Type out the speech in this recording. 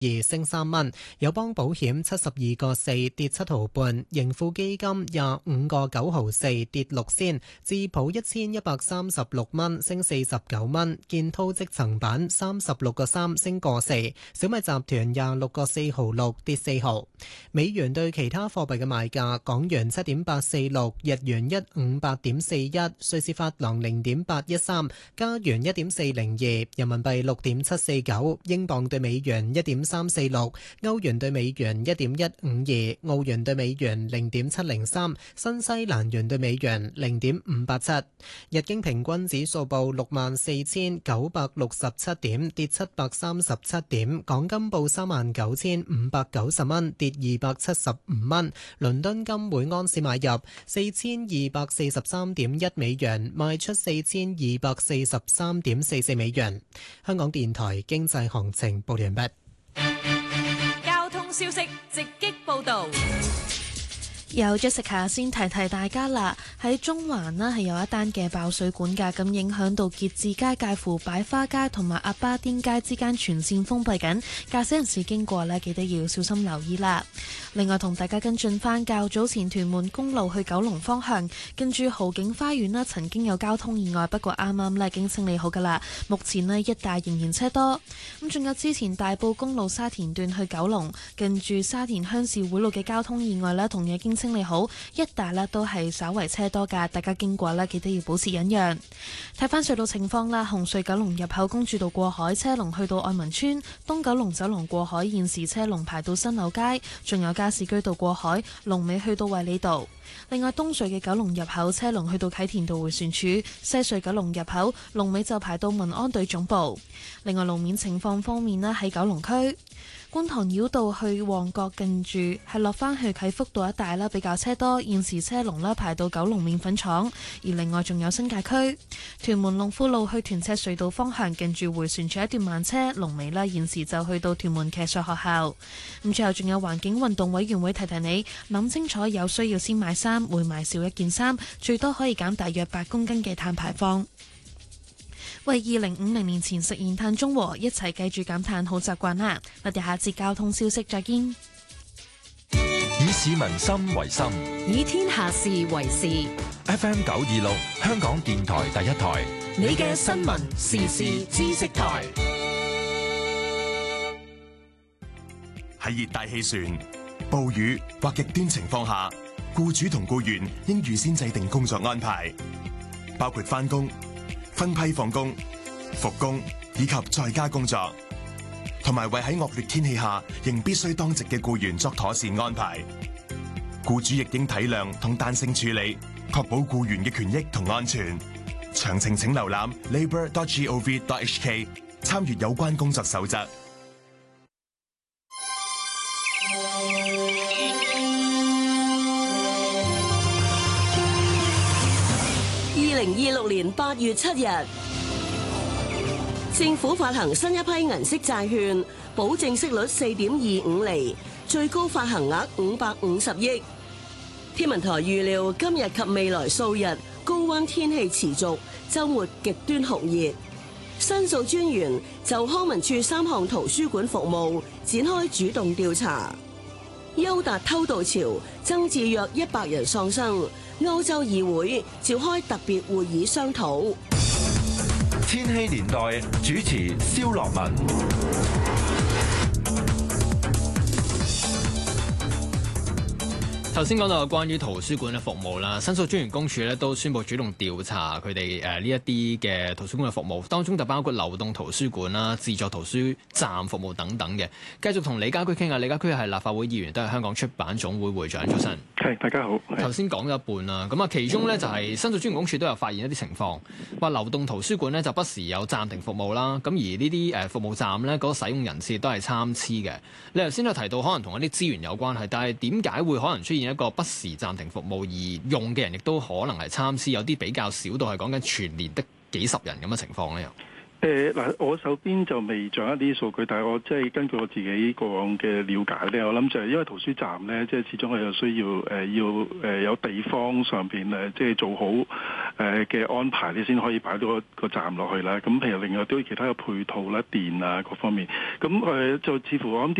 升3蚊，友邦保險72個4跌7毫半，盈富基金25個9毫4跌6仙，智普1136蚊升49蚊，建滔積層板36個3升個4，小米集團26個4毫6跌4毫。美元對其他貨幣嘅賣價：港元7.846，日元158.41，瑞士法郎0.813，加元1.402，人民幣6.749，英鎊對美元1.346，歐元對美元1.152，澳元對美元0.703，新西蘭元對美元0.587。日經平均指數報64,967點，跌737點。港金報39,590蚊，跌275蚊。倫敦金每安士買入4243.1美元，賣出4243.44美元。香港電台經濟行情報完畢。 交通消息直擊報道。 有 Jessica 先提大家啦，喺中環呢係有一單嘅爆水管㗎，咁影響到結志街介乎擺花街同埋鴨巴甸街之間全線封閉緊，駕駛人士經過呢記得要小心留意啦。另外同大家跟進返較早前屯門公路去九龍方向，跟住豪景花園呢曾經有交通意外，不過啱啱呢已經清理好㗎啦，目前呢一帶仍然車多。咁仲有之前大埔公路沙田段去九龍，跟住沙田鄉事會路嘅交通意外呢同樣已經清理好，一帶呢都係稍為車多㗎，大家經過呢記得要保持忍讓。睇返隧道情況啦，紅隧九龍入口公主道過海車龍去到愛民村，東九龍走廊過海現時車龍排到新柳街，仲有加士居道過海龍尾去到衛理道。另外東隧嘅九龍入口車龍去到啟田道迴旋處，西隧九龍入口龍尾就排到民安隊總部。另外路面情況方面呢，喺九龍區觀塘繞道去旺角近住係落返去啟福道一帶啦，比較車多，現時車龍啦排到九龍麵粉廠。而另外仲有新界區屯門龍富路去屯赤隧道方向近住迴旋處一段慢車，龍尾啦現時就去到屯門騎術學校。咁最後仲有環境運動委員會提你諗清楚，有需要先買衫，每買少一件衫，最多可以減大約8公斤嘅碳排放。為2050年前實現碳中和，一齊繼續減碳好習慣啦！我哋下節交通消息再見。 以市民心為心， 以天下事為事。 FM 926，香港電台第一台， 你嘅新聞時事知識台。 喺熱帶氣旋、暴雨或極端情況下，僱主同僱員應預先制定工作安排，包括返工、分批放工、復工以及在家工作，同埋為喺惡劣天氣下仍必須當值嘅僱員作妥善安排。僱主亦應體諒同彈性處理，確保僱員嘅權益同安全。詳情請瀏覽 labour.gov.hk， 參閱有關工作守則。 2026年8月7日，政府發行新一批銀色債券，保證息率4.25厘，最高發行額550億。天文台預料今日及未來數日高溫天氣持續，週末極端酷熱。申訴專員就康文署3項圖書館服務展開主動調查。優達偷渡潮增至約100人喪生，歐洲議會召開特別會議商討。 千禧年代主持蕭樂文。 頭先講到有關於圖書館嘅服務啦，申訴專員公署咧都宣布主動調查佢哋呢一啲嘅圖書館嘅服務，當中就包括流動圖書館啦、自助圖書站服務等等嘅。繼續同李家駒傾下，李家駒係立法會議員，都係香港出版總會會長。早晨， 係大家好。 頭先講咗一半啦，咁啊其中咧就係申訴專員公署都有發現一啲情況，話流動圖書館咧就不時有暫停服務啦，咁而呢啲服務站咧嗰個使用人次都係參差嘅。你頭先就提到可能同一啲資源有關係，但係點解會可能出現一個不時暫停服務，而用嘅人亦都可能係參差，有啲比較少到係講緊全年的幾十人咁嘅情況咧？ 嗱，我手邊就未掌握啲數據，但係我即係根據我自己過往嘅了解咧，我諗就係因為圖書站咧，即係始終係有需要有地方上邊即係做好嘅安排，你先可以擺到個站落去啦。咁譬如另外都有其他嘅配套啦、電啊各方面，咁就似乎我諗